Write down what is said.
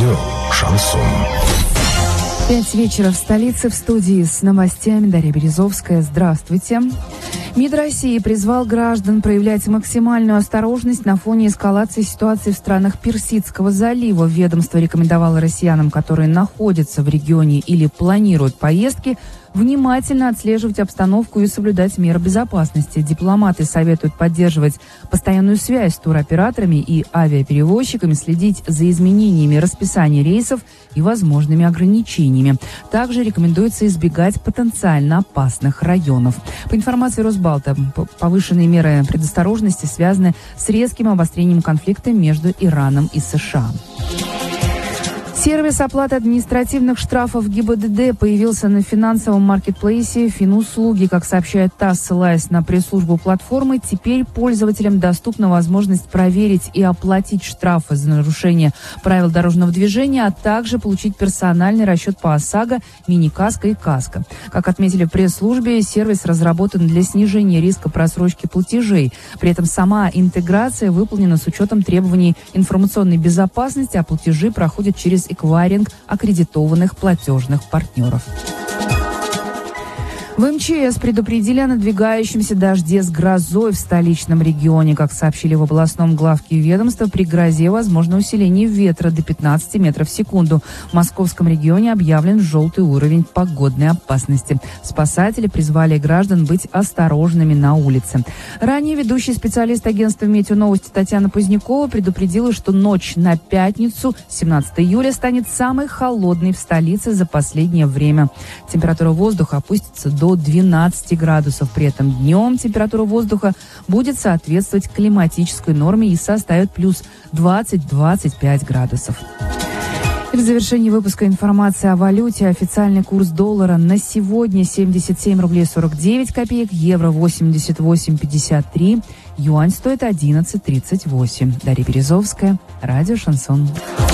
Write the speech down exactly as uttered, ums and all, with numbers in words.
Радио «Шансон». Пять вечера в столице, в студии с новостями Дарья Березовская. Здравствуйте. МИД России призвал граждан проявлять максимальную осторожность на фоне эскалации ситуации в странах Персидского залива. Ведомство рекомендовало россиянам, которые находятся в регионе или планируют поездки, внимательно отслеживать обстановку и соблюдать меры безопасности. Дипломаты советуют поддерживать постоянную связь с туроператорами и авиаперевозчиками, следить за изменениями расписания рейсов и возможными ограничениями. Также рекомендуется избегать потенциально опасных районов. По информации Росбалта, повышенные меры предосторожности связаны с резким обострением конфликта между Ираном и США. Сервис оплаты административных штрафов ГИБДД появился на финансовом маркетплейсе «Финуслуги». Как сообщает ТАСС, ссылаясь на пресс-службу платформы, теперь пользователям доступна возможность проверить и оплатить штрафы за нарушение правил дорожного движения, а также получить персональный расчет по ОСАГО, мини-каско и каско. Как отметили в пресс-службе, сервис разработан для снижения риска просрочки платежей. При этом сама интеграция выполнена с учетом требований информационной безопасности, а платежи проходят через эквайринг аккредитованных платежных партнеров. В МЧС предупредили о надвигающемся дожде с грозой в столичном регионе. Как сообщили в областном главке ведомства, при грозе возможно усиление ветра до пятнадцати метров в секунду. В московском регионе объявлен желтый уровень погодной опасности. Спасатели призвали граждан быть осторожными на улице. Ранее ведущий специалист агентства «Метеоновости» Татьяна Позднякова предупредила, что ночь на пятницу, семнадцатого июля, станет самой холодной в столице за последнее время. Температура воздуха опустится до двенадцати градусов. При этом днем температура воздуха будет соответствовать климатической норме и составит плюс двадцать - двадцать пять градусов. И в завершении выпуска информация о валюте. Официальный курс доллара на сегодня семьдесят семь рублей сорок девять копеек, евро восемьдесят восемь пятьдесят три, юань стоит одиннадцать тридцать восемь. Дарья Березовская, радио «Шансон».